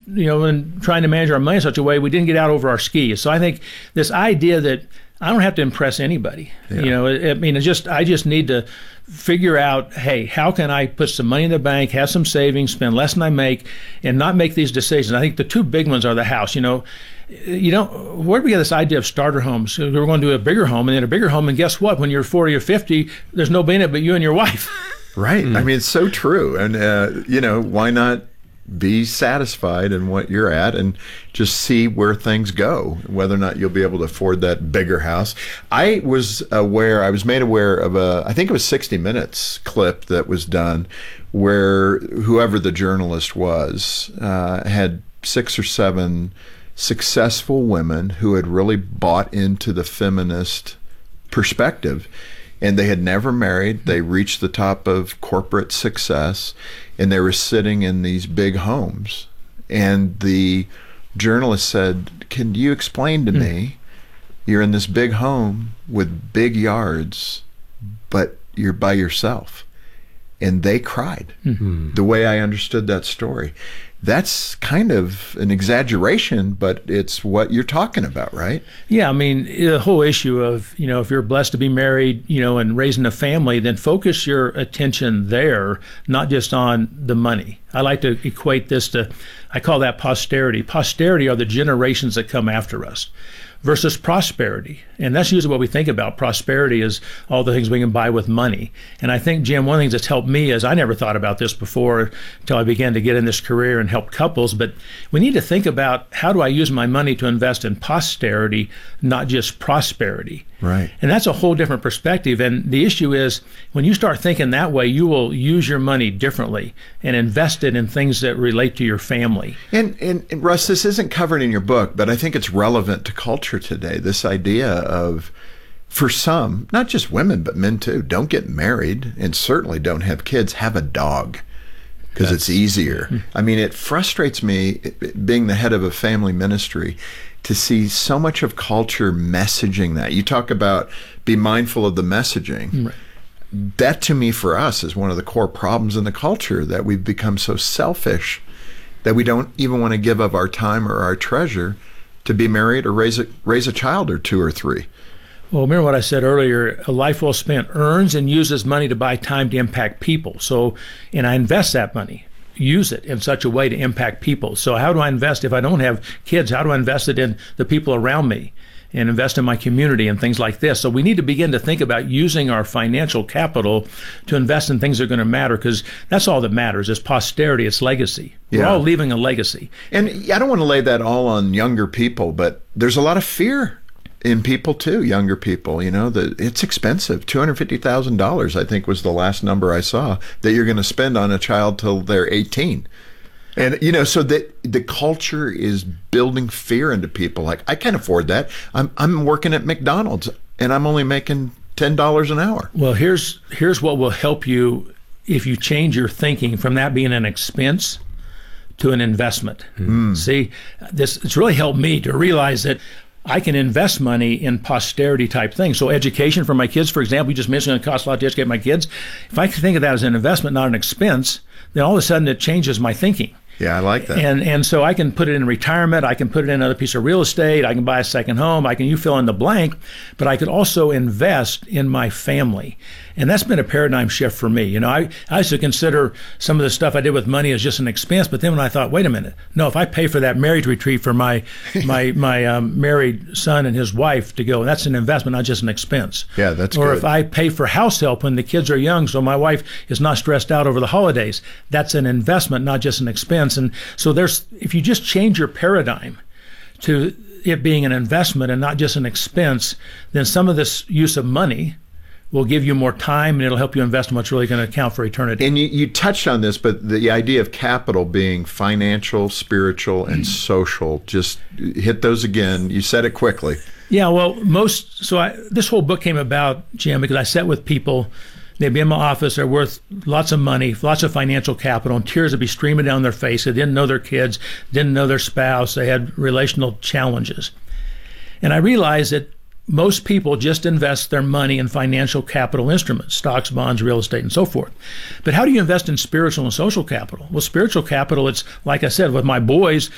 and trying to manage our money in such a way we didn't get out over our skis. So I think this idea that I don't have to impress anybody. Yeah. I just need to figure out, hey, how can I put some money in the bank, have some savings, spend less than I make, and not make these decisions. I think the two big ones are the house. Where do we get this idea of starter homes? We're going to do a bigger home and then a bigger home, and guess what? When you're 40 or 50, there's nobody in it but you and your wife. Right. I mean, it's so true. And, why not be satisfied in what you're at and just see where things go, whether or not you'll be able to afford that bigger house. I was made aware of I think it was 60 Minutes clip that was done where whoever the journalist was had 6 or 7 successful women who had really bought into the feminist perspective. And they had never married. They reached the top of corporate success, and they were sitting in these big homes. And the journalist said, "Can you explain to me, you're in this big home with big yards, but you're by yourself?" And they cried. The way I understood that story. That's kind of an exaggeration, but it's what you're talking about, right? Yeah, I mean, the whole issue of, if you're blessed to be married, and raising a family, then focus your attention there, not just on the money. I like to equate this I call that posterity. Posterity are the generations that come after us versus prosperity. And that's usually what we think about. Prosperity is all the things we can buy with money. And I think, Jim, one of the things that's helped me is I never thought about this before until I began to get in this career and help couples. But we need to think about, how do I use my money to invest in posterity, not just prosperity? Right. And that's a whole different perspective. And the issue is, when you start thinking that way, you will use your money differently and invest it in things that relate to your family. And Russ, this isn't covered in your book, but I think it's relevant to culture today. This idea of, for some, not just women, but men too, don't get married and certainly don't have kids, have a dog because it's easier. I mean, it frustrates me, being the head of a family ministry, to see so much of culture messaging that. You talk about be mindful of the messaging. Right. That, to me, for us, is one of the core problems in the culture, that we've become so selfish that we don't even want to give up our time or our treasure to be married or raise a child or 2 or 3. Well, remember what I said earlier, a life well spent earns and uses money to buy time to impact people. And I invest that money, use it in such a way to impact people. So how do I invest if I don't have kids? How do I invest it in the people around me and invest in my community and things like this? So we need to begin to think about using our financial capital to invest in things that are going to matter, because that's all that matters is posterity, it's legacy. Yeah. We're all leaving a legacy. And I don't want to lay that all on younger people, but there's a lot of fear in people too, younger people. That it's expensive. $250,000, I think, was the last number I saw, that you're going to spend on a child till they're 18. And, so that the culture is building fear into people. Like, I can't afford that. I'm working at McDonald's and I'm only making $10 an hour. Well, here's what will help you if you change your thinking from that being an expense to an investment. See, it's really helped me to realize that I can invest money in posterity type things. So education for my kids, for example, you just mentioned it costs a lot to educate my kids. If I can think of that as an investment, not an expense, then all of a sudden it changes my thinking. Yeah, I like that. And so I can put it in retirement. I can put it in another piece of real estate. I can buy a second home. You fill in the blank, but I could also invest in my family. And that's been a paradigm shift for me. I used to consider some of the stuff I did with money as just an expense, but then when I thought, wait a minute, no, if I pay for that marriage retreat for my married son and his wife to go, that's an investment, not just an expense. Yeah, that's Or good. if I pay for house help when the kids are young so my wife is not stressed out over the holidays, that's an investment, not just an expense. And so if you just change your paradigm to it being an investment and not just an expense, then some of this use of money will give you more time and it'll help you invest in what's really going to account for eternity. And you touched on this, but the idea of capital being financial, spiritual, and social, just hit those again. You said it quickly. Yeah, well, this whole book came about, Jim, because I sat with people. They'd be in my office. They're worth lots of money, lots of financial capital, and tears would be streaming down their face. They didn't know their kids, didn't know their spouse. They had relational challenges. And I realized that most people just invest their money in financial capital instruments, stocks, bonds, real estate, and so forth. But how do you invest in spiritual and social capital? Well, spiritual capital, it's like I said, with my boys,